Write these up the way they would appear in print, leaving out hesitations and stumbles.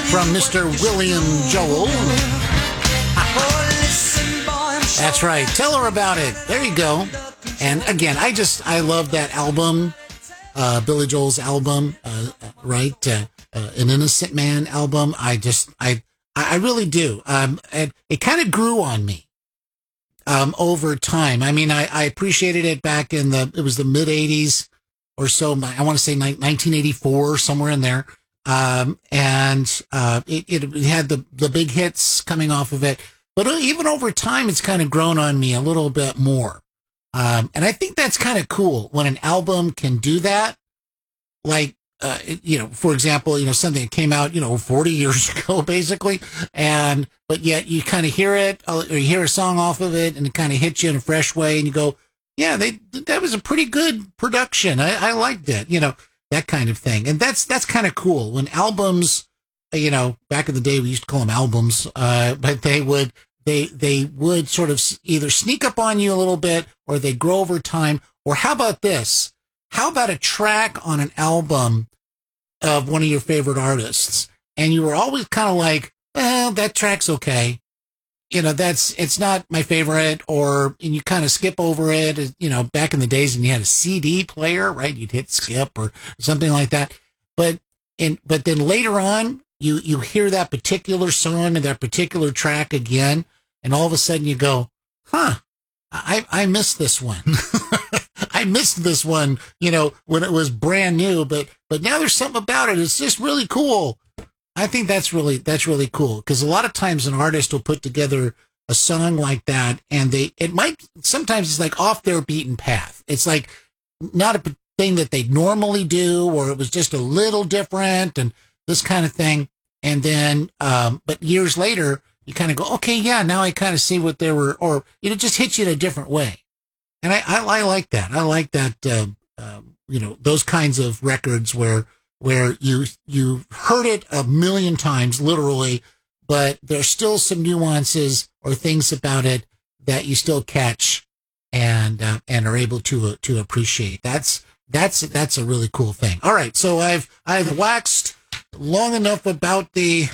from Mr. William Joel. That's right. Tell her about it. There you go. And again, I love that album, Billy Joel's album, right? An Innocent Man album. I really do. And it kind of grew on me over time. I mean, I appreciated it back in it was the mid 80s or so. I want to say 1984, somewhere in there. It had the big hits coming off of it. But even over time, it's kind of grown on me a little bit more. And I think that's kind of cool when an album can do that. Like, for example, something that came out, 40 years ago, basically. But yet you kind of hear it, or you hear a song off of it, and it kind of hits you in a fresh way, and you go, yeah, that was a pretty good production. I liked it, that kind of thing. And that's kind of cool when albums, back in the day, we used to call them albums, but they would sort of either sneak up on you a little bit, or they grow over time. Or how about this? How about a track on an album of one of your favorite artists, and you were always kind of like, well, that track's okay. It's not my favorite, and you kind of skip over it. Back in the days when you had a CD player, right? You'd hit skip or something like that. But then later on, you hear that particular song and that particular track again, and all of a sudden you go, huh, I missed this one. I missed this one, when it was brand new, but now there's something about it. It's just really cool. I think that's really cool, because a lot of times an artist will put together a song like that, and sometimes it's like off their beaten path. It's like not a thing that they normally do, or it was just a little different and this kind of thing. And then, but years later, you kind of go, okay, yeah, now I kind of see what they were, or it just hits you in a different way. And I like that. I like that, those kinds of records where you heard it a million times, literally, but there's still some nuances or things about it that you still catch and are able to appreciate. That's a really cool thing. All right. So I've waxed long enough about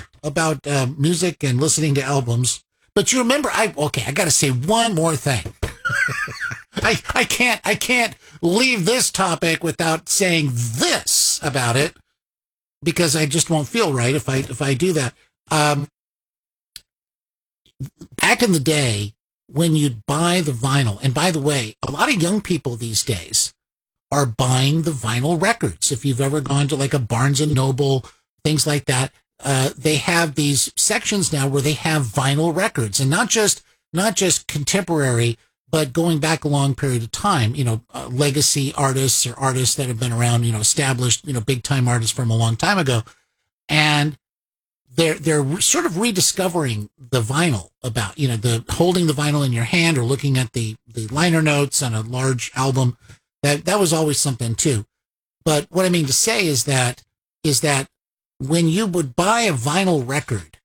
music and listening to albums, but you remember, I got to say one more thing. I can't leave this topic without saying this about it, because I just won't feel right if I do that. Back in the day, when you'd buy the vinyl, and by the way, a lot of young people these days are buying the vinyl records. If you've ever gone to like a Barnes and Noble, things like that, they have these sections now where they have vinyl records, and not just contemporary, but going back a long period of time, legacy artists or artists that have been around, established, big time artists from a long time ago. And they're sort of rediscovering the vinyl about, the holding the vinyl in your hand or looking at the liner notes on a large album. That was always something too. But what I mean to say is that when you would buy a vinyl record,